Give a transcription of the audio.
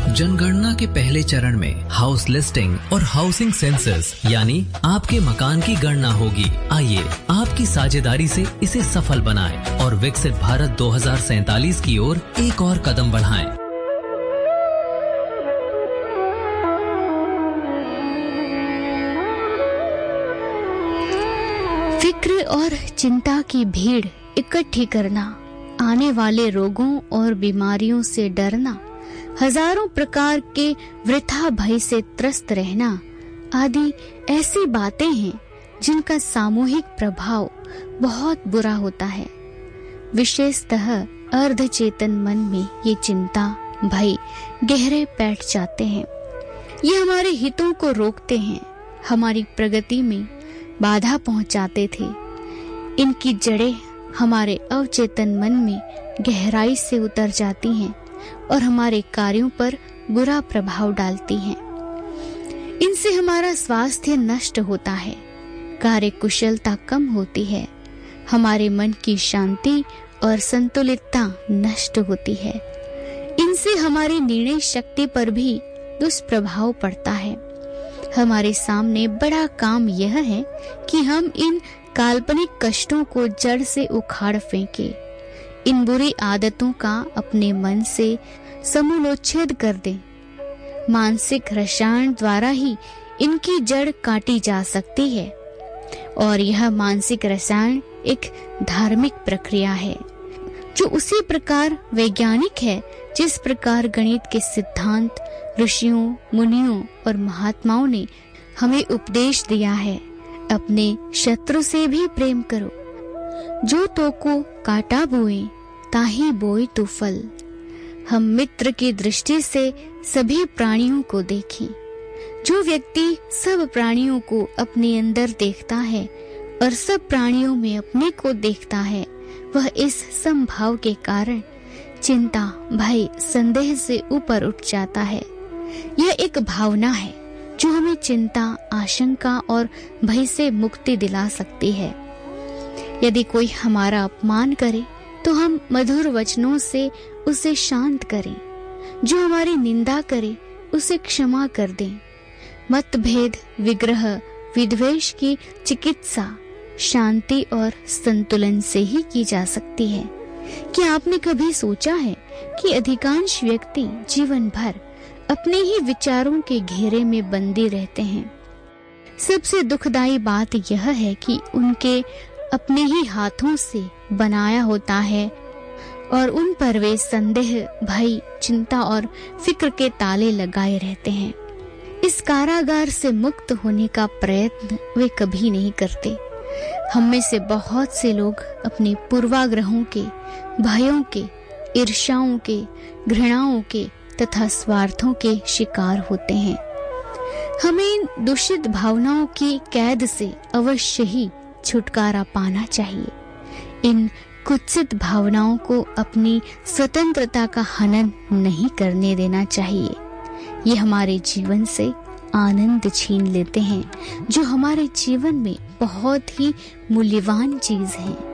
जनगणना के पहले चरण में हाउस लिस्टिंग और हाउसिंग सेंसस यानी आपके मकान की गणना होगी। आइए आपकी साझेदारी से इसे सफल बनाएं और विकसित भारत 2047 की ओर एक और कदम बढ़ाएं। फिक्र और चिंता की भीड़ इकट्ठी करना, आने वाले रोगों और बीमारियों से डरना, हजारों प्रकार के वृथा भय से त्रस्त रहना आदि ऐसी बातें हैं जिनका सामूहिक प्रभाव बहुत बुरा होता है। विशेषतः अर्धचेतन मन में ये चिंता, भय गहरे बैठ जाते हैं। ये हमारे हितों को रोकते हैं, हमारी प्रगति में बाधा पहुंचाते थे। इनकी जड़ें हमारे अवचेतन मन में गहराई से उतर जाती हैं और हमारे कार्यों पर बुरा प्रभाव डालती हैं। इनसे हमारा स्वास्थ्य नष्ट होता है, कार्य कुशलता कम होती है, हमारे मन की शांति और संतुलितता नष्ट होती है। इनसे हमारी निर्णय शक्ति पर भी दुष्प्रभाव पड़ता है। हमारे सामने बड़ा काम यह है कि हम इन काल्पनिक कष्टों को जड़ से उखाड़ फेंकें, इन बुरी आदतों का अपने मन से समूलोच्छेद कर दें। मानसिक रसायन द्वारा ही इनकी जड़ काटी जा सकती है और यह मानसिक रसायन एक धार्मिक प्रक्रिया है जो उसी प्रकार वैज्ञानिक है जिस प्रकार गणित के सिद्धांत ऋषियों, मुनियों और महात्माओं ने हमें उपदेश दिया है। अपने शत्रु से भी प्रेम करो, जो तो को काटा बोए ताही बोए तो फल। हम मित्र की दृष्टि से सभी प्राणियों को देखें। जो व्यक्ति सब प्राणियों को अपने अंदर देखता है और सब प्राणियों में अपने को देखता है, वह इस समभाव के कारण चिंता, भय, संदेह से ऊपर उठ जाता है। यह एक भावना है जो हमें चिंता, आशंका और भय से मुक्ति दिला सकती है। यदि कोई हमारा अपमान करे तो हम मधुर वचनों से उसे शांत करें। जो हमारी निंदा करे उसे क्षमा कर दें। मतभेद, विग्रह, विद्वेष की चिकित्सा शांति और संतुलन से ही की जा सकती है। क्या आपने कभी सोचा है कि अधिकांश व्यक्ति जीवन भर अपने ही विचारों के घेरे में बंदी रहते हैं? सबसे दुखदाई बात यह है कि उनके अपने ही हाथों से बनाया होता है और उन पर वे संदेह, भय, चिंता और फिक्र के ताले लगाए रहते हैं। इस कारागार से मुक्त होने का प्रयत्न वे कभी नहीं करते। हम में से बहुत से लोग अपने पूर्वाग्रहों के, भयों के, ईर्ष्याओं के, घृणाओं के तथा स्वार्थों के शिकार होते हैं। हमें इन दूषित भावनाओं की कैद से अवश्य ही छुटकारा पाना चाहिए। इन कुत्सित भावनाओं को अपनी स्वतंत्रता का हनन नहीं करने देना चाहिए। ये हमारे जीवन से आनंद छीन लेते हैं, जो हमारे जीवन में बहुत ही मूल्यवान चीज है।